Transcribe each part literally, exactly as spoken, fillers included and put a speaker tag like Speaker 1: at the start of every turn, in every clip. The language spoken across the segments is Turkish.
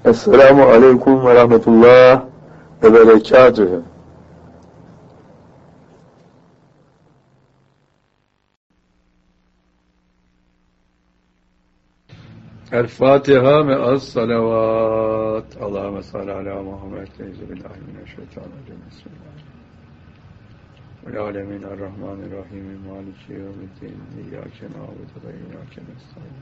Speaker 1: Esselamu aleyküm ve rahmetullah ve berekatühü. El-Fatiha me'as salavat. Allahümme salli ala Muhammed. Euzubillahimineşşeytanirracim. Bismillahirrahmanirrahim. Vel alemin er-Rahmanirrahim. Maliki yevmiddin. İyyâke na'budu ve iyyâke nestaîn.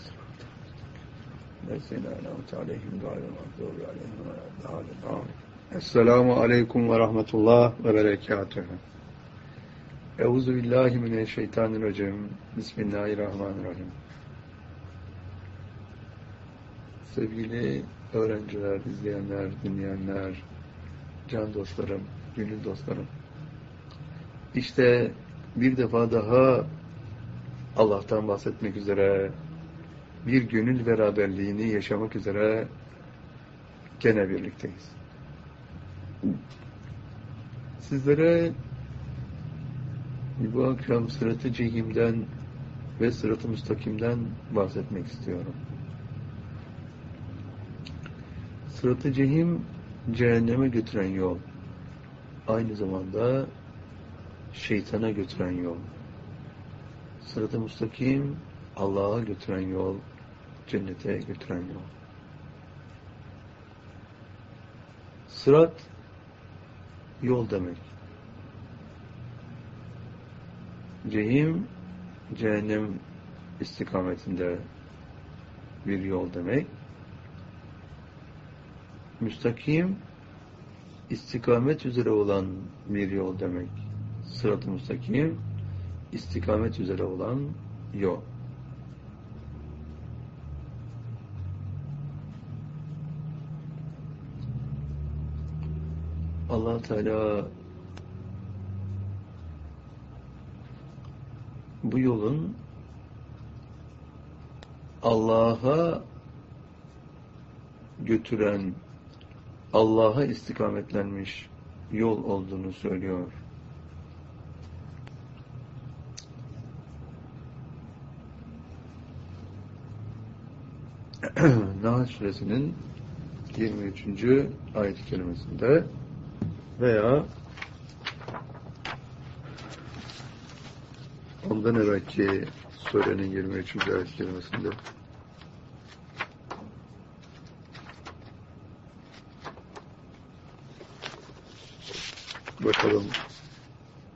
Speaker 1: Lezîne en'amte aleyhim gâyril mağdûbi aleyhim velâddâllîn. Esselamu aleyküm ve rahmetullah ve berekatühü. Euzubillahimineşşeytanirracim. Bismillahirrahmanirrahim. Sevgili öğrenciler, izleyenler, dinleyenler, can dostlarım, gönül dostlarım. İşte bir defa daha Allah'tan bahsetmek üzere, bir gönül beraberliğini yaşamak üzere gene birlikteyiz. Sizlere bu akşam Sırat-ı Cehim'den ve Sırat-ı Müstakim'den bahsetmek istiyorum. Sırat-ı Cehim, cehenneme götüren yol. Aynı zamanda şeytana götüren yol. Sırat-ı Müstakim, Allah'a götüren yol, cennete götüren yol. Sırat, yol demek. Cehim, cehennem istikametinde bir yol demek. Müstakim, istikamet üzere olan bir yol demek. Sırat-ı müstakim, istikamet üzere olan yol. Allah Teala bu yolun Allah'a götüren, Allah'a istikametlenmiş yol olduğunu söylüyor. Nahl Suresinin yirmi üçüncü ayet-i kerimesinde veya ondan evvelki surenin yirmi üçüncü ayet-i kerimesinde bakalım